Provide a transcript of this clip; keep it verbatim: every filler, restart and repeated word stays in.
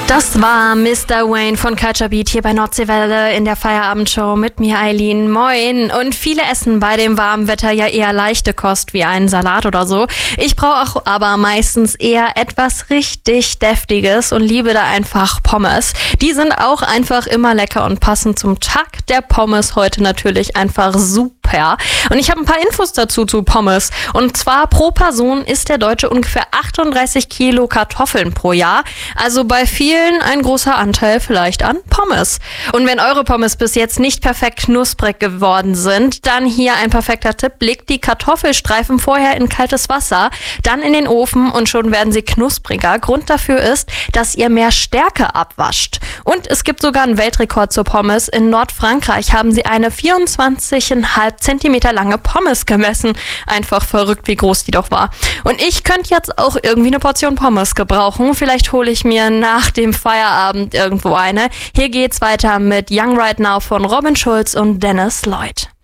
Das war Mister Wayne von Culture Beat hier bei Nordseewelle in der Feierabendshow mit mir, Eileen. Moin. Und viele essen bei dem warmen Wetter ja eher leichte Kost wie einen Salat oder so. Ich brauche aber meistens eher etwas richtig Deftiges und liebe da einfach Pommes. Die sind auch einfach immer lecker und passen zum Tag der Pommes heute natürlich einfach super. Und ich habe ein paar Infos dazu zu Pommes. Und zwar pro Person isst der Deutsche ungefähr achtunddreißig Kilo Kartoffeln pro Jahr. Also bei vielen ein großer Anteil vielleicht an Pommes. Und wenn eure Pommes bis jetzt nicht perfekt knusprig geworden sind, dann hier ein perfekter Tipp. Legt die Kartoffelstreifen vorher in kaltes Wasser, dann in den Ofen und schon werden sie knuspriger. Grund dafür ist, dass ihr mehr Stärke abwascht. Und es gibt sogar einen Weltrekord zur Pommes. In Nordfrankreich haben sie eine vierundzwanzig Komma fünf Zentimeter lange Pommes gemessen. Einfach verrückt, wie groß die doch war. Und ich könnte jetzt auch irgendwie eine Portion Pommes gebrauchen. Vielleicht hole ich mir nach dem Feierabend irgendwo eine. Hier geht's weiter mit Young Right Now von Robin Schulz und Dennis Lloyd.